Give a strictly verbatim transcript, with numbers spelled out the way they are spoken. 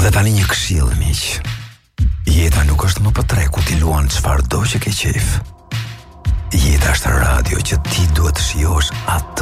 Dhe tani një këshill, miq. Jeta nuk është më për tre ku ti luan çfarëdo që ke qejf. Jeta është radio që ti duhet të shijosh atë